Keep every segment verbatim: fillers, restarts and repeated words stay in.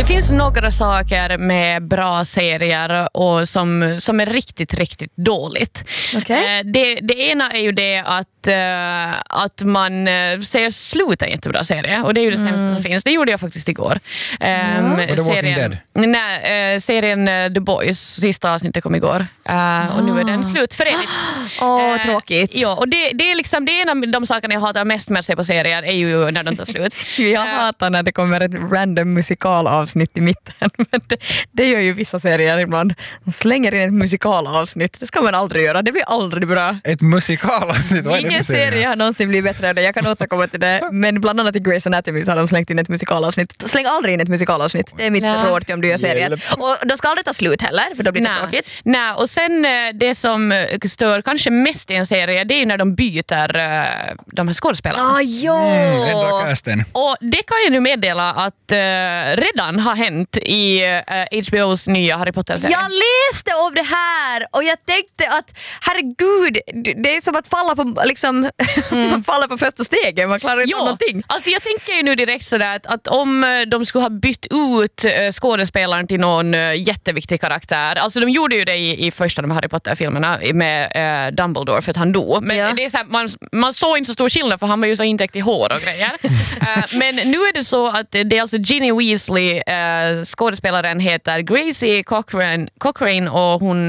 Det finns några saker med bra serier och som, som är riktigt, riktigt dåligt. Okay. Eh, det, det ena är ju det att, eh, att man eh, ser sluta en jättebra serie. Och det är ju det sämsta mm. som finns. Det gjorde jag faktiskt igår. Eh, mm. The Walking Dead? Nej, eh, serien eh, The Boys, sista avsnittet kom igår. Eh, och nu är den slut för evigt. Åh, oh, tråkigt. Ja, och det, det är liksom det är en av de sakerna jag hatar mest med att se på serier är ju när de tar slut. Jag hatar när det kommer ett random musikalavsnitt i mitten. Men det, det gör ju vissa serier ibland. De slänger in ett musikalavsnitt. Det ska man aldrig göra. Det blir aldrig bra. Ett musikalavsnitt? Vad är det Ingen serie? serie har någonsin blivit bättre än det. Jag kan återkomma till det. Men bland annat i Grey's Anatomy så har de slängt in ett musikalavsnitt. Släng aldrig in ett musikalavsnitt. Det är mitt Nej. råd till om du gör serier. Och de ska aldrig ta slut heller, för då blir det Nej. tråkigt. Nej, och sen det som stör kanske mest i en serie, det är ju när de byter uh, de här skådespelarna. Ah, jo. Mm, ändra casten. Och det kan jag nu meddela att uh, redan har hänt i uh, H B O:s nya Harry Potter-serie. Jag läste om det här och jag tänkte att herregud, det är som att falla på liksom mm. man faller på första steget, man klarar inte ja, någonting. Alltså jag tänker ju nu direkt sådär att, att om de skulle ha bytt ut uh, skådespelaren till någon uh, jätteviktig karaktär, alltså de gjorde ju det i, i första de Harry Potter-filmerna med uh, Dumbledore för att han dog, men ja. det är så här, man, man såg inte så stor skillnad för han var ju så intäckt i hår och grejer. uh, men nu är det så att det är alltså Ginny Weasley, uh, skådespelaren heter Gracie Cochrane, Cochrane och hon,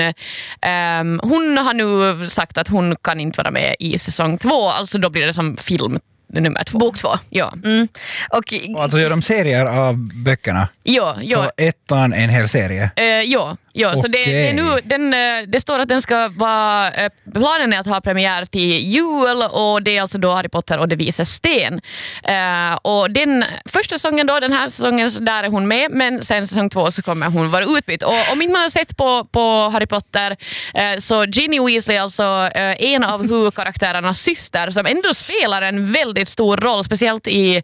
um, hon har nu sagt att hon kan inte vara med i säsong två, alltså då blir det som film nummer två. Bok två. Ja. Mm. Och, och alltså gör de serier av böckerna? Ja, ja. Så ettan en hel serie? Uh, ja, ja. Okay. Så det, det, är nu, den, det står att den ska vara, planen är att ha premiär till jul och det är alltså då Harry Potter och det visar sten. Uh, och den första säsongen då, den här säsongen, så där är hon med, men sen säsong två så kommer hon vara utbytt. Och om inte man har sett på, på Harry Potter uh, så Ginny Weasley, alltså uh, en av huvudkaraktärernas syster som ändå spelar en väldigt stor roll, speciellt i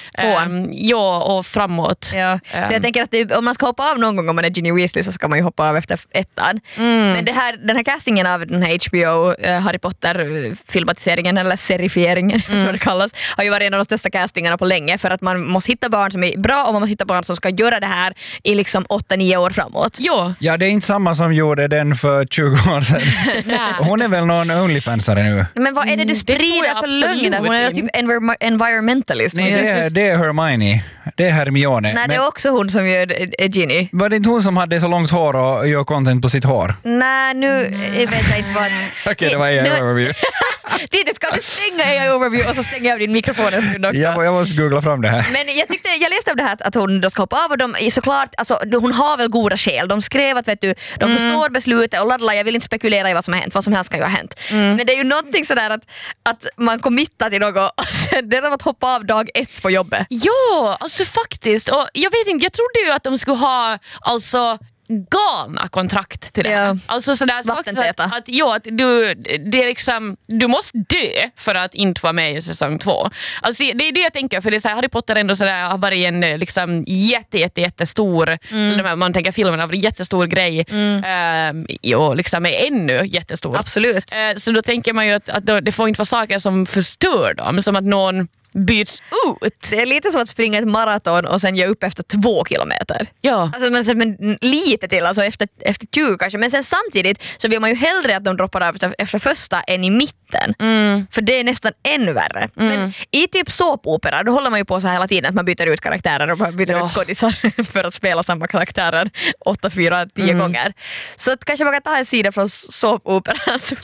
um, ja, och framåt. Ja. Um, så jag tänker att det, om man ska hoppa av någon gång om man är Ginny Weasley så ska man ju hoppa av efter ettan. Mm. Men det här, den här castingen av den här H B O uh, Harry Potter-filmatiseringen eller serifieringen mm. vad det kallas, har ju varit en av de största castingarna på länge, för att man måste hitta barn som är bra och man måste hitta barn som ska göra det här i liksom åtta nio år framåt. Ja. Ja, det är inte samma som gjorde den för tjugo år sedan. Hon är väl någon Onlyfansare nu. Men vad är det du sprider för lögner? Hon är typ env- environmentalist. Nej, det är, det är Hermione. Det är Hermione. Nej, det är också hon som gör är Ginny. Var det inte hon som hade så långt hår och gör content på sitt hår? Nej, nu jag vet jag inte vad... Okej, okay, det var A I overview. Det ska du stänga A I overview och så stänger jag av din mikrofon en stund också. Jag, jag måste googla fram det här. Men jag tyckte, jag läste om det här att hon då ska hoppa av och de, såklart, alltså, hon har väl goda skäl. De skrev att vet du, de mm. förstår beslutet och ladla, jag vill inte spekulera i vad som har hänt. Vad som helst kan ju ha hänt. Mm. Men det är ju någonting sådär att, att man committar till något och sen, det är att hoppa av dag ett på jobbet. Ja, alltså faktiskt. Och jag vet inte, jag trodde ju att de skulle ha alltså galna kontrakt till det. Ja. Alltså sådär faktiskt att, att, ja, att du, det är liksom, du måste dö för att inte vara med i säsong två. Alltså det är det jag tänker, för det är så här, Harry Potter ändå sådär, har varit en liksom jätte, jätte, jättestor, mm. man tänker filmen har varit en jättestor grej mm. eh, och liksom är ännu jättestor. Absolut. Eh, så då tänker man ju att, att då, det får inte vara saker som förstör dem, som att någon byts ut. Det är lite som att springa ett maraton och sen ge upp efter två kilometer. Ja. Alltså, men, men lite till, alltså efter, efter tjugo kanske. Men sen samtidigt så vill man ju hellre att de droppar av efter, efter första än i mitten. Mm. För det är nästan ännu värre. Mm. Men i typ såpopera, då håller man ju på så här hela tiden att man byter ut karaktärer och man byter ja. ut skådisar för att spela samma karaktärer åtta, fyra, tio mm. gånger. Så att kanske man kan ta en sida från såpopera